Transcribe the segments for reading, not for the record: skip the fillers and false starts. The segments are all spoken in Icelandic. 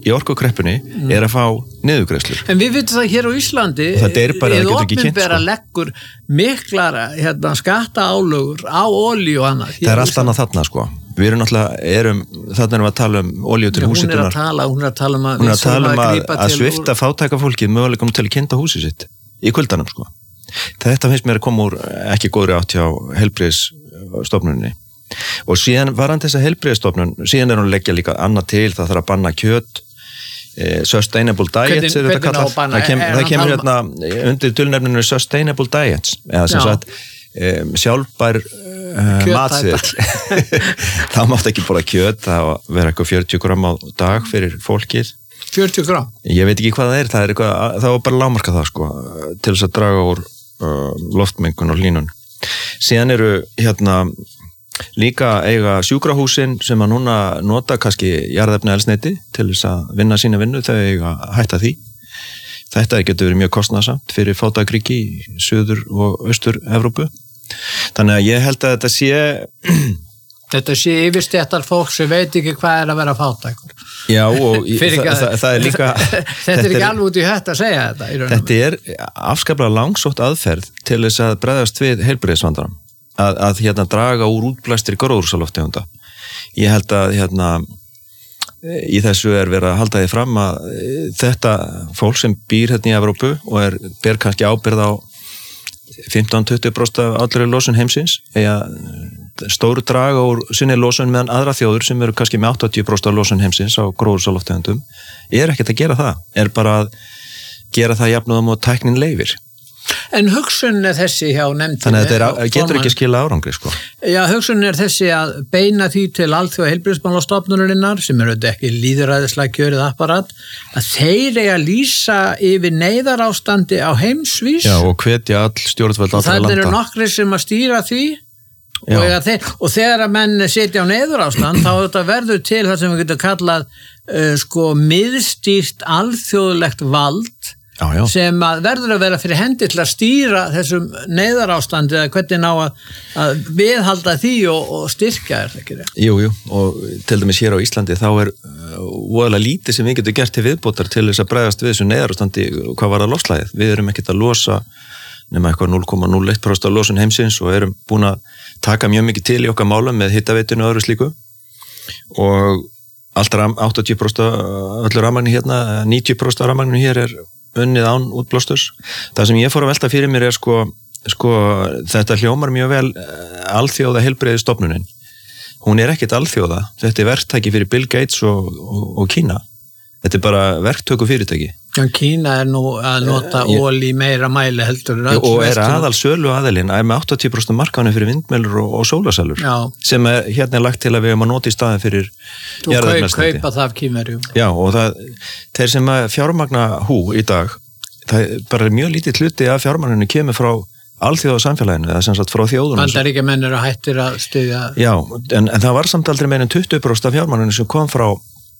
í orkukreppunni að fá niðurgreiðslur. En við vitum það hér á Íslandi opinbera leggur miklar skattaálögur á olíu og annað. Það allt annað þarna sko. Við erum náttúrulega, þarna erum við að tala olíu til húshitunar. Hún er að tala að svipta fátæka fólkið möguleikum til að kynda húsið sitt í kuldanum sko. Þetta finnst mér að koma úr ekki góðri átt hjá heilbrigðisstofnuninni. Og síðan varandi þessa heilbrigðisstofnun, síðan hún leggja líka annað til, það þarf að banna kjöt, sustainable diets það kemur hérna undir tilnefninu sustainable diets eða sem sagt sjálfbær matseðill það mátt ekki borða kjöt, það vera eitthvað 40 gram á dag fyrir fólkið 40 gram? Ég veit ekki hvað það er eitthvað, það var bara lágmarka það sko, til þess að draga úr loftmengun og hlýnun. Síðan eru hérna líka eiga sjúkrahúsin sem að núna nota kannski jarðefni eldsneyti til þess að vinna sína vinnu, þau eiga hætta því. Þetta getur verið mjög kostnaðsamt fyrir fátækríki í Suður- og Austur-Evrópu. Þannig að ég held að þetta sé yfirstéttar fólk sem veit ekki hvað að vera fátækur. Já, og það er líka þetta er ekki alveg út í hætt að segja þetta. Þetta er afskaplega langsótt aðferð til þess að bregðast við heilbrigðisvandanum. Að draga úr útblæstri gróðurhúsalofttegunda. Ég held að í þessu verið að halda því fram að þetta fólk sem býr í Evrópu og ber kannski ábyrgð á 15-20% af allri losun heimsins stóru draga úr sinni losun meðan aðra þjóður sem eru kannski með 80% af losun heimsins á gróðurhúsalofttegundum ekkert að gera það, bara að gera það jafnóðum og tæknin leyfir. En hugsun þessi hjá nefndinni. Þannig að þetta getur ekki skila árangri sko. Já, hugsun þessi að beina því til alþjóða heilbrigðismálastofnunarinnar sem auðvitað ekki lýðræðislega kjörið apparat, að þeir eiga að lýsa yfir neyðarástandi á heimsvís. Já, og hvetja all stjórnvöld allra landa. Það eru nokkrir sem að stýra því og þegar að menn setja á neyðarástand þá verður til það sem við getum kallað miðstýrt alþjóðlegt vald sem að verður að vera fyrir hendi til að stýra þessum neyðarástandi eða hvernig ná að viðhalda því og styrkja ekki það? Jú, og til dæmis hér á Íslandi þá voðalega lítið sem við getum gert til viðbótar til þess að bregðast við þessu neyðarástandi hvað var það loftslagið. Við erum ekkert að losa nema eitthvað 0,01% af losun heimsins og erum búin að taka mjög mikið til í okkar málum með hitaveitinu og öðru slíku og alltaf 80% öllu rafmagni hérna, 90% af rafmagninu hér unnið án útblástus. Það sem ég fór að velta fyrir mér sko þetta hljómar mjög vel alþjóða heilbrigðisstofnunin. Hún ekkert alþjóða, þetta verktæki fyrir Bill Gates og Kína. Þetta bara verktöku fyrirtæki. Kína nú að nota olí meira mæli heldur en og aðal sölu aðalinn með 80% markaðinu fyrir vindmjölur og sólarsalur sem hérna lagt til að við að nota í staðin fyrir jarðefnaeldsneyti. Kaupa það af Kínverjum. Já, og þeir sem fjármagna í dag, það bara mjög lítið hluti af fjármagninu kemur frá alþjóða samfélaginu, eða sem sagt frá þjóðunum. Bandaríkjamenn eru hættir að styðja. Já, en það var samt aldrei meira en 20% af fjármagninu sem kom frá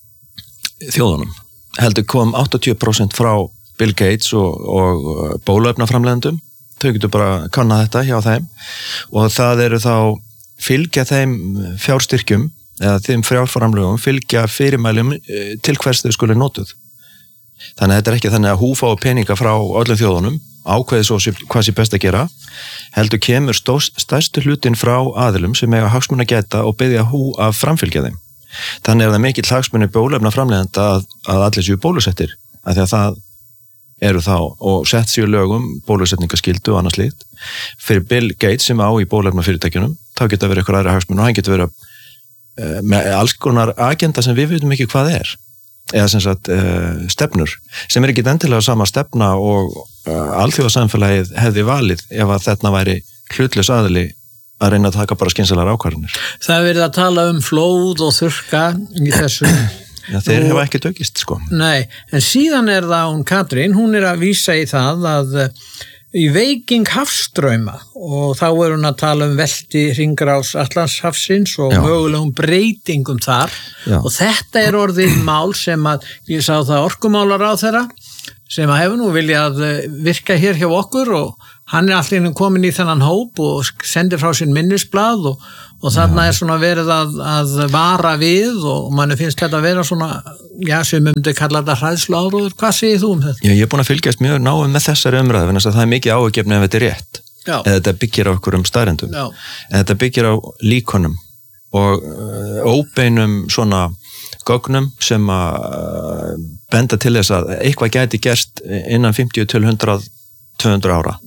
þjóðunum. Heldur kom 80% frá Bill Gates og bóluefnaframleiðendum. Þau getur bara kannað þetta hjá þeim og það eru þá fylgja þeim fjárstyrkjum eða þeim fjárframlögum fylgja fyrirmælum til hvers þau skuli notuð. Þannig að þetta ekki þannig að fái peninga frá öllum þjóðunum, ákveði svo hvað sé best að gera, heldur kemur stærstu hlutin frá aðilum sem eiga hagsmuna gæta og biðja að framfylgja þeim. Þannig það mikill hagsmunir bóluefnaframleiðenda að allir séu bólusettir, af því að það eru þá og sett séu lögum bólusetningaskyldu og annað slíkt. Fyrir Bill Gates sem á í bóluefnafyrirtækjunum, þá geta verið eitthvað aðra hagsmunir og hann getur verið með alls konar agenda sem við veitum ekki hvað eða sem sagt stefnur, sem ekki endilega sama stefna og alþjóðasamfélagið hefði valið ef að þetta væri hlutlaus aðili að reyna að taka bara skynsamlegar ákvarðanir. Það verið að tala flóð og þurrka í þessu. Já, þeir hefa ekki tökist, sko. Nei, en síðan það hún Katrín, hún að vísa í það að í veiking hafstrauma og þá hún að tala velti hringrás Atlantshafsins og mögulegum breytingum þar og þetta orðið mál sem að ég sá það orkumálaráðherra sem að hefur nú viljað virka hér hjá okkur og hann allir komin í þennan hóp og sendir frá sín minnisblað og þarna svona verið að vara við og manni finnst þetta að vera svona, sem myndi kalla þetta hræðslu áróður. Hvað segir þú þetta? Já, ég er búin að fylgjast mjög náum með þessari umræðu, en það er mikið áhuggefni ef þetta er rétt. Eða þetta byggir á okkur staðreyndum. En þetta byggir á líkonum og óbeinum svona gögnum sem að benda til þess að eitthvað gæti gerst innan 50 til 100-200 ára.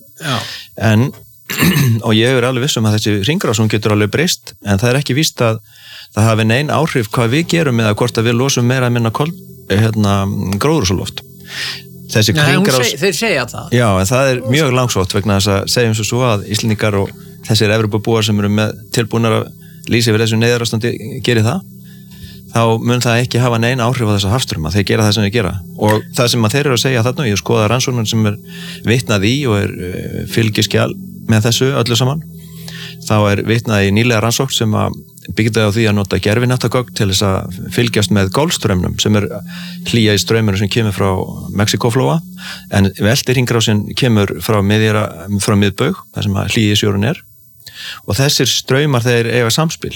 En og ég er alveg viss að þessi hringrás getur alveg breyst, en það er ekki víst að það hafi nein áhrif hvað við gerum eða hvort að við losum meira að minna gróðurhúsaloft. Þessi hringrás... Þeir segja það. Já, en það er mjög langsótt vegna þess að segjum svo að Íslendingar og þessir Evrópubúar sem eru með tilbúnar að lýsa yfir þessu neyðarástandi geri það, þá mun það ekki hafa nein áhrif á þessa hafstrauma, þeir gera það sem þeir gera. Og það sem að þeir eru að segja þarna, ég skoða rannsóknir sem er vitnað í og er fylgiskjal með þessu öllu saman, þá er vitnað í nýlega rannsókn sem að byggja á því að nota gervináttagögn til þess að fylgjast með Golfstraumnum sem er hlýja í strauminu sem kemur frá Mexikóflóa, en veltirhringrásin kemur frá miðbaug, þar sem að hlýja í sjórun er, og þessir straumar þeir eiga samspil.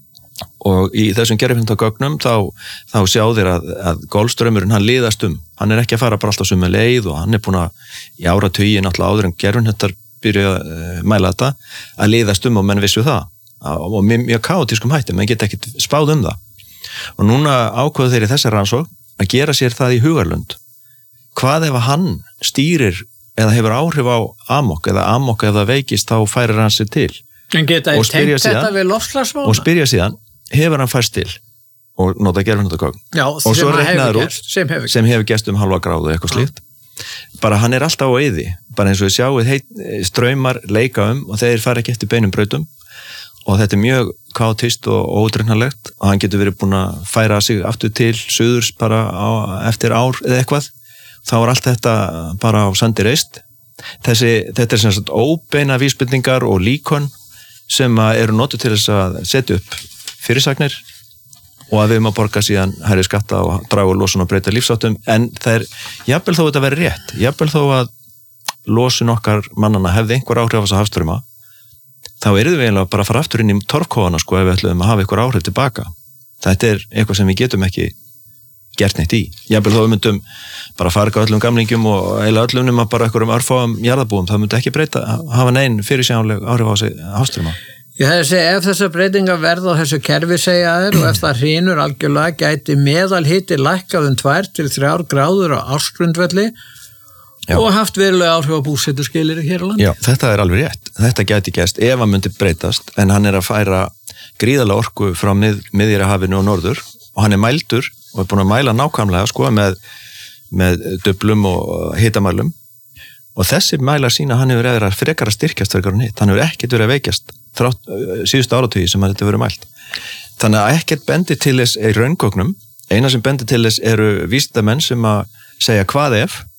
Og í þessum gervináttagögnum þá sjá þeir að Golfstraumurinn hann liðast hann er ekki að fara bara alltaf sömu leið og hann er búin að í áratugi náttúrulega áður en gervináttar byrja að mæla þetta, að liðast og menn vissu það og mjög kaotískum hætti, menn geta ekkert spáð það. Og núna ákveðu þeir í þessar rannsókn að gera sér það í hugarlund. Hvað ef hann stýrir eða hefur áhrif á amok ef það veikist þá færir hann sér til. En geta ég tengt þetta við loftslagsvána? Og spyrja síðan, hefur hann færst til og nota gervináttagögn. Já, og svo reiknaður út sem hefur gerst halva gráðu eitthvað slíkt. Bara hann er alltaf á eyði, bara eins og við sjáum straumar leika og þeir fara ekki eftir beinum brautum og þetta er mjög kaotist og ódregnarlegt og hann getur verið búin að færa sig aftur til suðurs bara eftir ár eða eitthvað, þá er allt þetta bara á sandi reist. Þetta er sem sagt óbeina vísbendingar og líkon sem eru notuð til þess að setja upp fyrirsagnir og að við erum að borga síðan hærri skatta og draga úr losun og breyta lífsáttum, en það er jafnvel þó þetta veri rétt, jafnvel þó að losun okkar mannana hefði einhver áhrif á þessa hafstrauma, þá erum við eiginlega bara að fara aftur inn í torfkofana ef við ætlum að hafa einhver áhrif tilbaka. Þetta er eitthvað sem við getum ekki gert neitt í. Jafnvel þó við myndum bara farga öllum gamlingum og eiginlega öllum nema bara einhverjum örfáum jarðarbúum, það myndi ekki hafa nein fyrirsjáanleg áhrif á þessi hafstrauma. Ég hefði segið, ef þessar breytingar verða á þessu kerfi segja þér og ef það hrynur algjörlega gæti meðalhiti lækkað 2 til 3 gráður á ársgrundvelli og haft verulega áhrif á búsetuskilyrði hér á landi. Já, þetta er alveg rétt. Þetta gæti gerst ef hann myndi breytast, en hann er að færa gríðarlega orku frá Miðjarðarhafinu og norður og hann er mældur og er búin að mæla nákvæmlega með duflum og hitamælum og þessi mælar sína hann hefur eða frekar að styrkjast frekar hann hitt. Hann hefur ekkert verið að veikjast þrátt síðustu áratugi sem þetta verið mælt. Þannig að ekkert bendir til þess í raungögnum, eina sem bendir til þess eru vísindamenn sem að segja hvað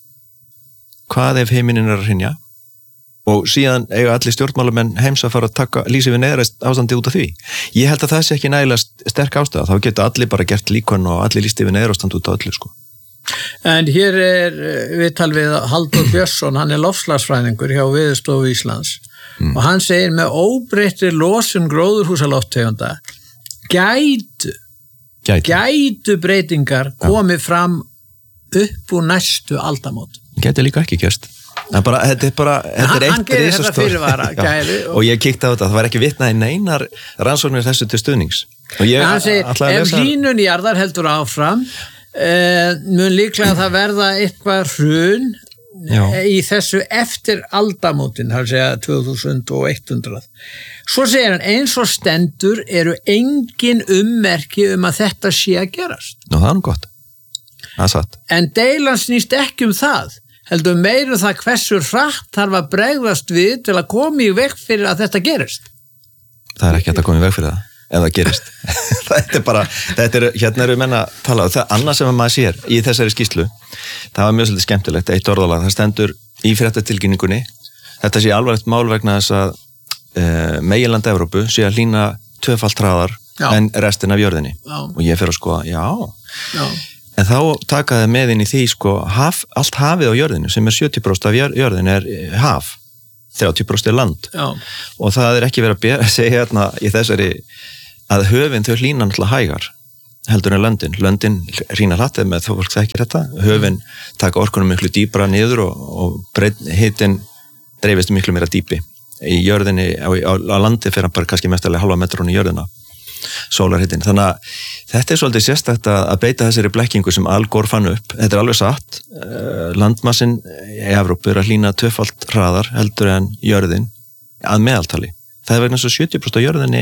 ef heiminin er að hrynja og síðan eiga allir stjórnmálamenn heims að fara að lýsa við neyðræst ástandi út af því. Ég held að það sé ekki nægilega sterk ástæða, þá geta allir bara gert líkon og allir lýst yfir neyðræstand út af öllu sko. En hér er viðtal við Halldór Björnsson, hann er loftslagsfræðingur hjá Veðurstofu Íslands og hann segir með óbreyttri losun gróðurhúsalofttegunda gætu breytingar komið fram upp úr næstu aldamót. Gæti líka ekki gerst. Þetta er eitt risastór og ég kíkti á þetta, það var ekki vitnað í neinar rannsóknir þessu til stuðnings. Hann segir, ef hlýnun jarðar heldur áfram mun líklega það verða eitthvað hrun í þessu eftir aldamótin, það segja 2100. Svo segir hann, eins og stendur eru engin ummerki að þetta sé að gerast. Nú, það er gott. Það er satt. En deilan snýst ekki það, heldur meira það hversu hratt þarf að bregðast við til að koma í veg fyrir að þetta gerist. Það er ekki hægt að koma í veg fyrir það. Ef það gerist. Hérna eru menn að tala og það annað sem maður sér í þessari skýrslu, það var mjög svolítið skemmtilegt, eitt orðalag, það stendur í fréttatilkynningunni, þetta sé alvarlegt mál vegna þess að meginland Evrópu sé að hlýna 2-falt hraðar en restin af jörðinni og ég fer að skoða, En þá taka þið með inn í því sko, allt hafið á jörðinu sem 70% af jörðinu haf, 30% land. Já. Og það ekki verið að segja hérna í þessari að höfin þau hlýna náttúrulega hægar heldur en löndin hrýna hratt með þó fólk þekkir þetta, höfin taka orkunum miklu dýpra niður og hitinn dreifist miklu meira dýpi í jörðinni, á landi fyrir bara kannski mestalega halva metrún í jörðina sólarhittin, þannig að þetta svolítið sérstakt að beita þessari blekkingu sem Al Gore fann upp, þetta alveg satt landmassin í Evrópu að hlýna tvöfalt hraðar heldur en jörðin að meðaltali, það vegna svo 70% af jörðinni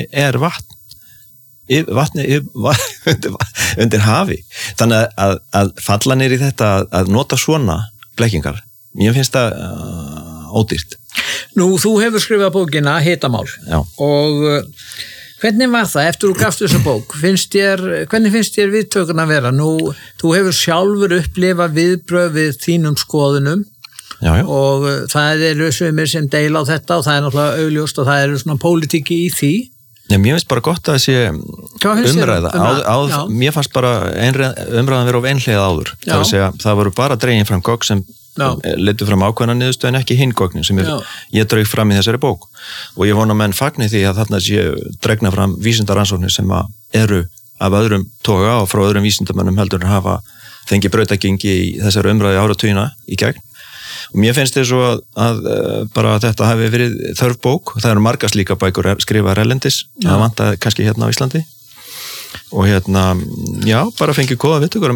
vatni undir hafi, þannig að falla niður í þetta að nota svona blekkingar, mér finnst það ódýrt. Nú, þú hefur skrifað bókina Hitamál. Já. Og hvernig var það eftir þú gafst þessa bók? Hvernig finnst þér viðtökun að vera? Nú, þú hefur sjálfur upplifað viðbrögð við þínum skoðunum. Já. Og það sumir sem deila á þetta og það náttúrulega augljóst og það svona pólitíki í því. Nei, mér finnst bara gott að þessi umræða. Mér fannst bara umræðan vera of einhliða áður. Það að segja, það voru bara dregin fram gögn sem leiddu fram ákveðna niðurstöðu en ekki hinn gögnin sem ég draug fram í þessari bók. Og ég vona menn fagni því að þarna dregna fram vísindaransóknir sem eru af öðrum toga og frá öðrum vísindamönnum heldur en hafa fengið brautagengi í þessari umræði áratugina í gegn. Og mér finnst þess að bara þetta hafi verið þörf bók. Það eru margar slíka bækur skrifaðar erlendis. Það vantaði kannski hérna á Íslandi. Og bara fengið góða viðtökur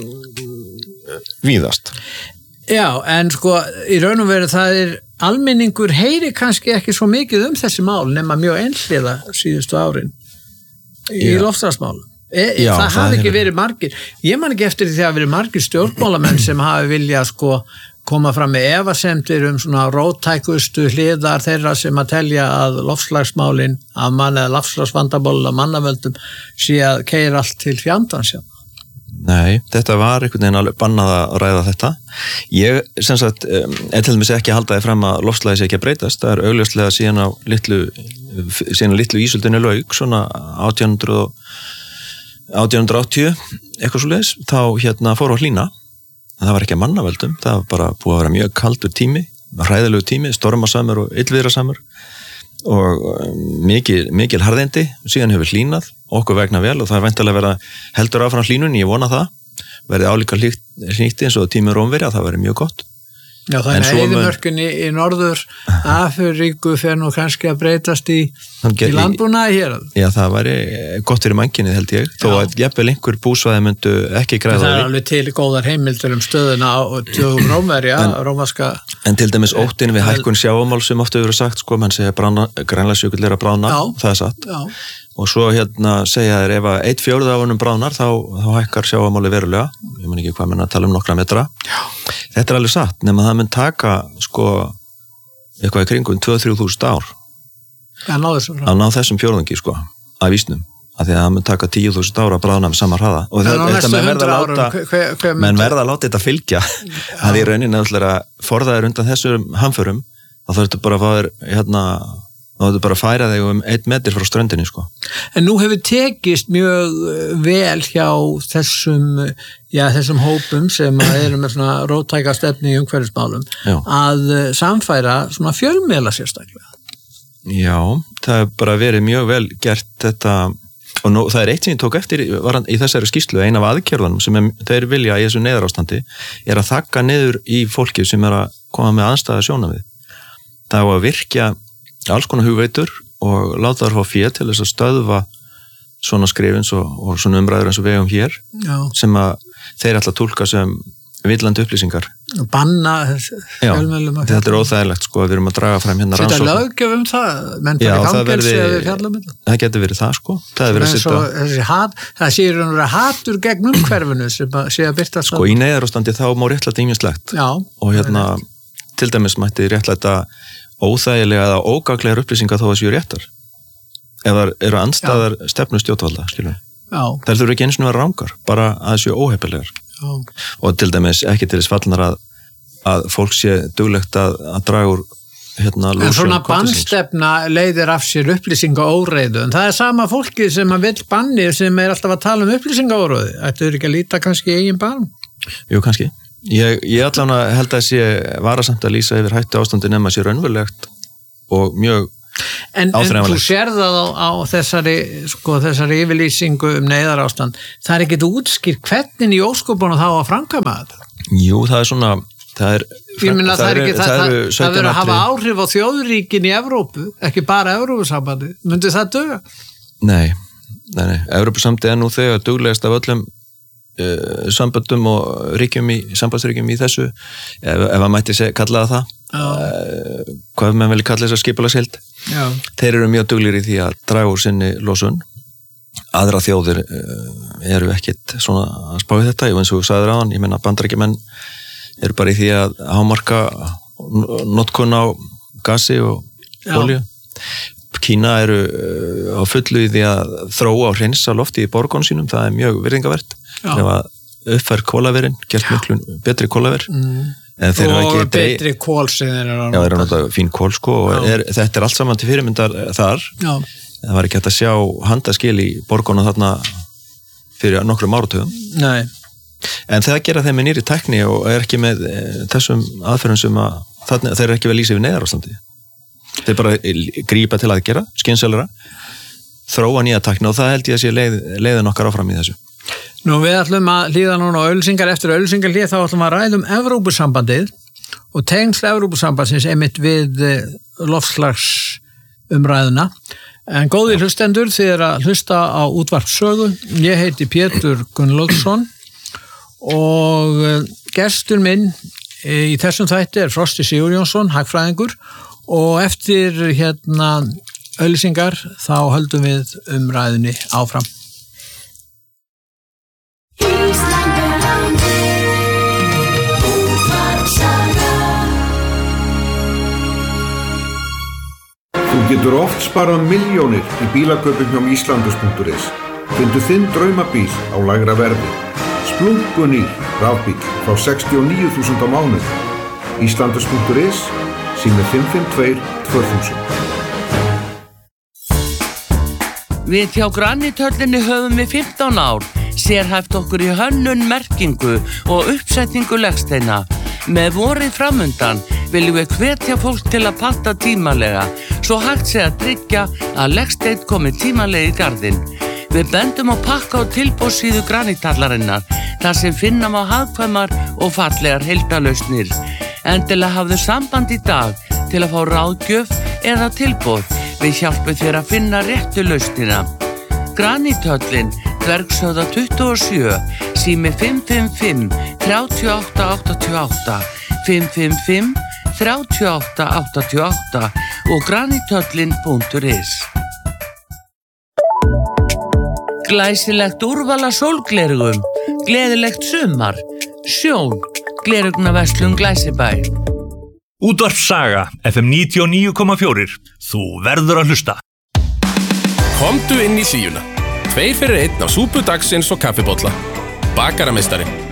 víðast. Já, en sko, í raun og veru það almenningur heyri kannski ekki svo mikið þessi mál nema mjög einhliða síðustu árin í loftslagsmálum. Það hafi ekki verið margir. Ég man ekki eftir því að verið margir stjórnmálamenn sem hafi viljað sko koma fram með efasemdir svona róttækustu hliðar þeirra sem að telja að loftslagsmálin af mann eða loftslagsvandamálin af mannavöldum sé að keyra allt til fjandans. Nei, þetta var einhvern veginn alveg bannað að ræða þetta. Ég, sem sagt, til dæmis ekki að halda því fram að loftslagið sé ekki að breytast. Það augljóslega síðan litlu ísöldinni lauk, svona 1880, eitthvað svoleiðis, þá fór að hlýna. Það var ekki að mannavöldum, það var bara búið að vera mjög kaldur tími, hræðilegu tími, stormasamur og illviðrasamur og mikil harðindi, síðan hefur hlýnað okkur vegna vel og það væntanlega vera heldur áfram hlýnun, ég vona það verði álíka hlýtt eins og tími Rómverja, það verði mjög gott. Já, þannig að eyðimörkin í norður Afríku fer nú kannski að breytast í landbúnaði hér. Já, það væri gott fyrir mannkynnið held ég, þó að jafnvel einhver búsvæði myndu ekki græða. Það alveg til góðar heimildur stöðuna á tjóðum Rómverja, rómaska. En til dæmis óttin við hækkun sjávarmál sem ofta hefur sagt, sko, mann segja Grænlandsjökull að bráðna, það satt. Já. Og svo segja þeir ef að 1/4 af honum bráðnar þá hækkar sjávarmáli verulega, ég man ekki hvað menn að tala nokkra metra. Já. Þetta alveg satt, nema það mun taka sko eitthvað í kringum 2-3 þúsund ár að ná þessum fjórðungi sko af ísnum, af því að það mun taka 10.000 ár að bráðna með sama hraða og þetta menn verða að láta þetta fylgja að í rauninni að forða þér undan þessum hamförum þá þurftu bara að fá þér þá þú bara færa þig 1 metr frá ströndinni sko. En nú hefur tekist mjög vel hjá þessum hópum sem eru með svona róttæka stefni í umhverfismálum að samfæra svona fjölmiðla sérstaklega. Já, það hefur bara verið mjög vel gert þetta og það eitt sem ég tók eftir í þessari skýrslu, ein af aðgerðunum sem þeir vilja í þessu neyðarástandi að þakka niður í fólki sem að koma með andstæða sjónarmið. Það á að virkja alls konar hugveitur og láta þær fá fé til þess að stöðva svona skrifins og svona umræður eins og við eigum hér sem að þeir ætla að túlka sem villandi upplýsingar. Banna fjölmiðlum. Já, þetta óþægilegt sko að við erum að draga fram hérna rannsókn. Þetta löggjöf það, menn fyrir fangelsi eða við fjallum. Það getur verið það sko. Það séur hatur gegn umhverfinu sem sé að byrta sko í neyðarástandi þá má réttlæta ýmislegt. Já. Og til dæmis mætti réttlæta óþægilega eða ógaglegar upplýsingar þó að séu réttar. Ef það eru andstæðar stefnu stjórnvalda, skiljum. Það þurfi ekki eins og vera rangar, bara að séu óheppilegar. Og til dæmis ekki til þess fallnar að fólk sé duglegt að draga úr lúsjón. En svona bannstefna leiðir af sér upplýsingaóreiðu, en það sama fólkið sem að vill banni sem alltaf að tala upplýsingaóreiðu. Ættu ekki að líta kannski eigin barn? Jú, kannski. Ég allan að held að sé varasamt að lýsa yfir hættu ástandi nema sé raunverulegt og mjög En þú sér það á þessari yfirlýsingu neyðarástand, það ekki útskýrt hvernig í óskopunum þá að framkvæma þetta? Jú, það er svona það verður að hafa áhrif á þjóðríkin í Evrópu, ekki bara Evrópusambandi, myndi það duga? Nei, Evrópusambandi er nú þegar duglegast af öllum samböndum og sambandsríkjum í þessu, ef að mætti kalla það hvað menn vilja kalla þess að skipulagsheild. Þeir eru mjög duglegir í því að draga úr sinni losun. Aðra þjóðir eru ekkit svona að spá í þetta, eins og þú sagðir áðan, ég meina Bandaríkjamenn eru bara í því að hámarka notkun á gasi og olíu. Kína eru á fullu í því að þróa og hreinsa lofti í borgum sínum, það er mjög virðingavert. Ef að uppfæra kólaverin, gert miklu betri kólaver. Og betri kól sem þeir eru að nota. Já, þeir eru að nota fín kól og þetta er allt saman til fyrirmyndar þar. Það var ekki hægt að sjá handaskil í borgunum þarna fyrir nokkrum áratugum. Nei. En það gera þeim með nýri tækni og er ekki með þessum aðferðum sem að þeir eru ekki við lýsa yfir neyðarástandi. Þeir bara grípa til að gera, skynselara, þróa nýja tækni og það held ég að sé leiðin okkar áfram í þessu. Nú við ætlum að hlýða núna á auglýsingar, eftir auglýsingarhlið þá ætlum að ræða Evrópusambandið og tengsl Evrópusambandsins einmitt við loftslagsumræðuna. En góðir hlustendur, þið eru að hlusta á Útvarp Sögu. Ég heiti Pétur Gunnlaugsson og gestur minn í þessum þætti er Frosti Sigurjónsson, hagfræðingur, og eftir auglýsingar þá höldum við umræðunni áfram. Þú getur oft sparað milljónir í bílakaupum hjá Íslandus.is. Fyndu þinn draumabíl á lægra verði. Splunkunýr rafbíl frá 69.000 á mánuði. Íslandus.is, sími 552 2000. Við hjá Granithöllinni höfum við 15 ár sérhæft okkur í hönnun, merkingu og uppsetningu legsteina. Með vorið framundan viljum við hvetja fólk til að panta tímalega, svo hægt sé að tryggja að legsteinn komi tímalega í garðinn. Við bendum á pakka og tilboðssíðu Granithallarinnar, þar sem finna má hagkvæmar og fallegar heildalausnir. Endilega hafðu samband í dag til að fá ráðgjöf eða tilboð. Við hjálpum þér að finna réttu lausnina. Granithöllin, Dvergshöfða 27, sími 555 38 88, 555 38 88 og granithöllin.is. Glæsilegt úrvala sólglerugum, gleðilegt sumar, Sjón, glerugnaverslun Glæsibæ. Útvarp Saga, FM 99,4. Þú verður að hlusta. Komdu inn í hlýjuna. 2 fyrir 1 á súpu dagsins og kaffibolla. Bakarameistari.